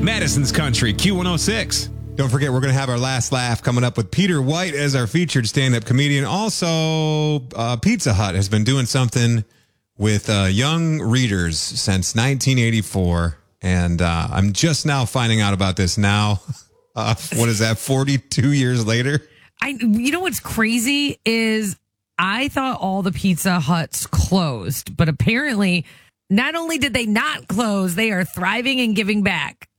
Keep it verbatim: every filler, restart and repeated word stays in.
Madison's Country, Q one oh six. Don't forget, we're going to have our last laugh coming up with Peter White as our featured stand-up comedian. Also, uh, Pizza Hut has been doing something with uh, young readers since nineteen eighty-four. And uh, I'm just now finding out about this now. Uh, what is that, forty-two years later? I, you know what's crazy is I thought all the Pizza Huts closed, but apparently not only did they not close, they are thriving and giving back.